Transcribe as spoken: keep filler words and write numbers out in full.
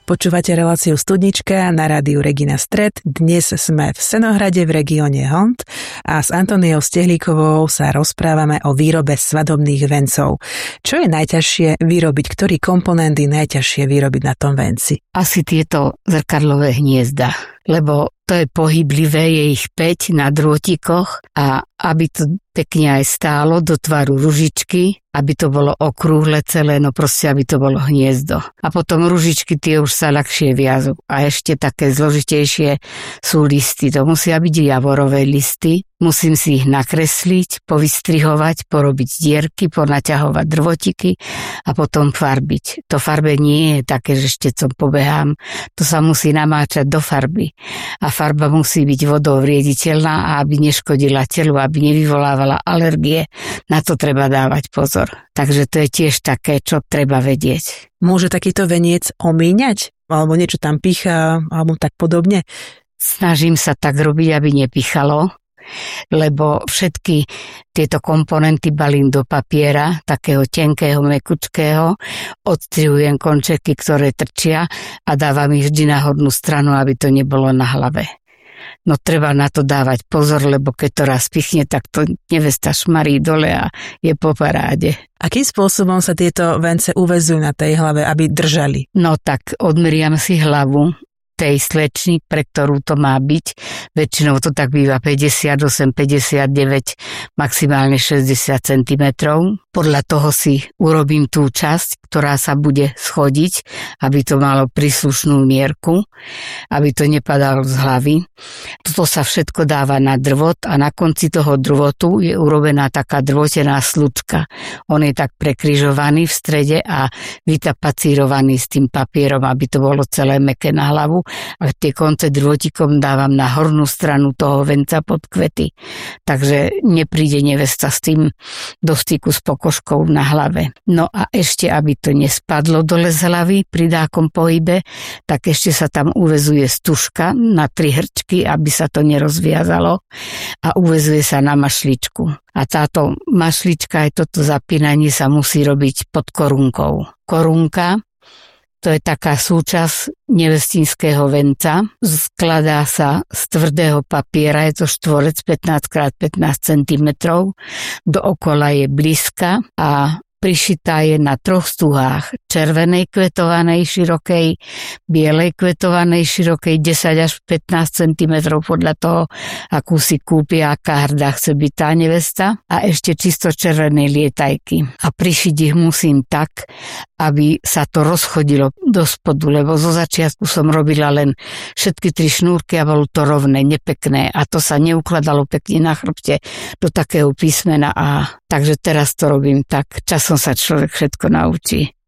Počúvate reláciu Studnička na rádiu Regina Stred. Dnes sme v Senohrade v regióne Hont a s Antoniou Stehlíkovou sa rozprávame o výrobe svadobných vencov. Čo je najťažšie vyrobiť? Ktorý komponent je najťažšie vyrobiť na tom venci? Asi tieto zrkadlové hniezda, lebo to je pohyblivé, je ich päť na drôtikoch a aby to pekne aj stálo do tvaru ružičky, aby to bolo okrúhle celé, no proste, aby to bolo hniezdo. A potom ružičky tie už sa ľahšie viažú. A ešte také zložitejšie sú listy. To musia byť javorové listy. Musím si ich nakresliť, povystrihovať, porobiť dierky, ponaťahovať drôtiky a potom farbiť. To farbenie je také, že štecom pobehám. To sa musí namáčať do farby. A farba musí byť vodou vriediteľná a aby neškodila telu, aby nevyvolávala alergie. Na to treba dávať pozor. Takže to je tiež také, čo treba vedieť. Môže takýto veniec omíňať? Alebo niečo tam pícha, alebo tak podobne? Snažím sa tak robiť, aby nepichalo, lebo všetky tieto komponenty balím do papiera, takého tenkého, mekučkého, odstrihujem končeky, ktoré trčia a dávam ich vždy na hornú stranu, aby to nebolo na hlave. No treba na to dávať pozor, lebo keď to raz pichne, tak to nevesta šmarí dole a je po paráde. Akým spôsobom sa tieto vence uväzujú na tej hlave, aby držali? No tak odmeriam si hlavu tej slečny, pre ktorú to má byť. Väčšinou to tak býva päťdesiatosem päťdesiatdeväť, maximálne šesťdesiat centimetrov. Podľa toho si urobím tú časť, ktorá sa bude schodiť, aby to malo príslušnú mierku, aby to nepadalo z hlavy. Toto sa všetko dáva na drvot a na konci toho drvotu je urobená taká drvotená slučka. On je tak prekrižovaný v strede a vytapacírovaný s tým papierom, aby to bolo celé mäkké na hlavu. A tie konce drôtikom dávam na hornú stranu toho venca pod kvety. Takže nepríde nevesta s tým do styku s pokožkou na hlave. No a ešte, aby to nespadlo dole z hlavy pri dákom pohybe, tak ešte sa tam uväzuje stužka na tri hrčky, aby sa to nerozviazalo a uväzuje sa na mašličku. A táto mašlička, aj toto zapínanie sa musí robiť pod korunkou. Korunka, to je taká súčasť nevestinského venca. Skladá sa z tvrdého papiera, je to štvorec pätnásť krát pätnásť centimetrov. Dookola je blízka a prišitá je na troch stuhách. Červenej kvetovanej širokej, bielej kvetovanej širokej desať až pätnásť centimetrov podľa toho, akú si kúpi, aká hrdá chce byť tá nevesta. A ešte čisto červenej lietajky. A prišiť ich musím tak, aby sa to rozchodilo do spodu, lebo zo začiatku som robila len všetky tri šnúrky a bolo to rovné, nepekné a to sa neukladalo pekne na chrbte do takého písmena A. Takže teraz to robím tak, časom sa človek všetko naučí.